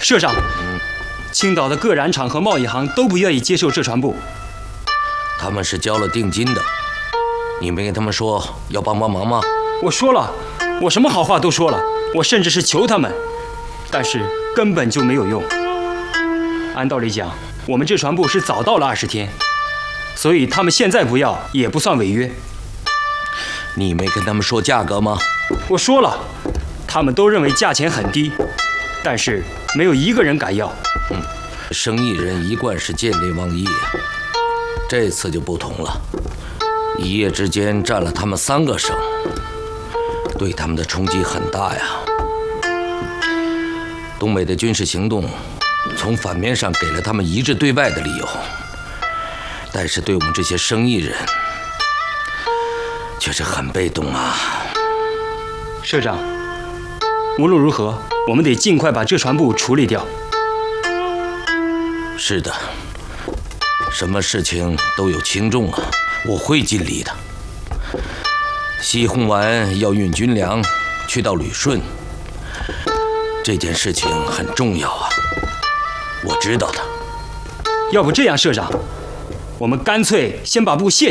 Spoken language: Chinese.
社长，青岛的各染厂和贸易行都不愿意接受这船部。 他们是交了定金的，你没跟他们说要帮忙吗？ 我说了，我什么好话都说了，我甚至是求他们，但是根本就没有用。按道理讲，我们这船部是早到了20天，所以他们现在不要也不算违约。 你没跟他们说价格吗？ 我说了，他们都认为价钱很低，但是没有一个人敢要。 生意人一贯是见利忘义，这次就不同了，一夜之间占了他们3个省，对他们的冲击很大呀。东北的军事行动从反面上给了他们一致对外的理由，但是对我们这些生意人却是很被动啊。 社长，无论如何，我们得尽快把这船部处理掉。 是的，什么事情都有轻重啊，我会尽力的。西红丸要运军粮去到旅顺，这件事情很重要啊，我知道的。 要不这样，社长，我们干脆先把部卸